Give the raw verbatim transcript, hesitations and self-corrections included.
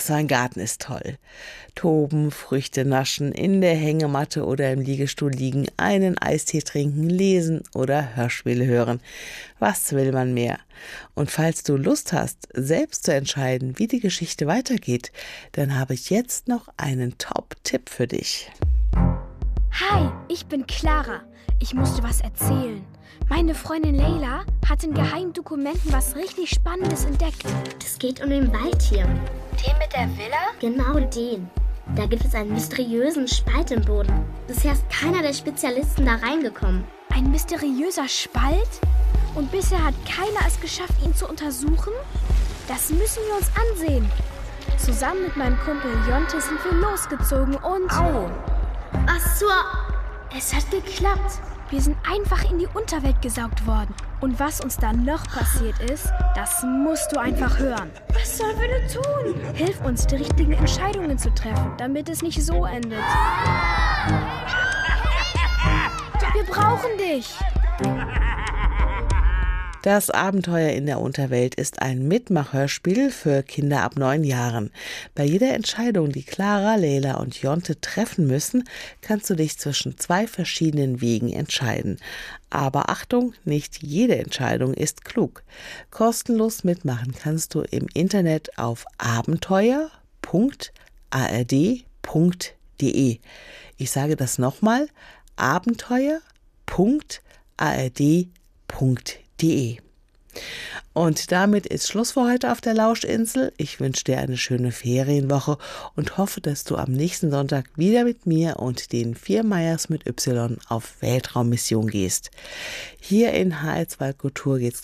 so ein Garten ist toll. Toben, Früchte naschen, in der Hängematte oder im Liegestuhl liegen, einen Eistee trinken, lesen oder Hörspiele hören. Was will man mehr? Und falls du Lust hast, selbst zu entscheiden, wie die Geschichte weitergeht, dann habe ich jetzt noch einen Top-Tipp für dich. Hi, ich bin Clara. Ich musste was erzählen. Meine Freundin Leila hat in geheimen Dokumenten was richtig Spannendes entdeckt. Es geht um den Wald hier. Den mit der Villa? Genau den. Da gibt es einen mysteriösen Spalt im Boden. Bisher ist keiner der Spezialisten da reingekommen. Ein mysteriöser Spalt? Und bisher hat keiner es geschafft, ihn zu untersuchen? Das müssen wir uns ansehen. Zusammen mit meinem Kumpel Jonte sind wir losgezogen und... Au! Ach so, es hat geklappt. Wir sind einfach in die Unterwelt gesaugt worden. Und was uns dann noch passiert ist, das musst du einfach hören. Was sollen wir denn tun? Hilf uns, die richtigen Entscheidungen zu treffen, damit es nicht so endet. Wir brauchen dich. Das Abenteuer in der Unterwelt ist ein Mitmachhörspiel für Kinder ab neun Jahren. Bei jeder Entscheidung, die Clara, Leila und Jonte treffen müssen, kannst du dich zwischen zwei verschiedenen Wegen entscheiden. Aber Achtung, nicht jede Entscheidung ist klug. Kostenlos mitmachen kannst du im Internet auf abenteuer punkt a r d punkt d e. Ich sage das nochmal, abenteuer punkt a r d punkt d e. Und damit ist Schluss für heute auf der Lauschinsel. Ich wünsche dir eine schöne Ferienwoche und hoffe, dass du am nächsten Sonntag wieder mit mir und den vier Meyers mit Y auf Weltraummission gehst. Hier in H R zwei Kultur geht's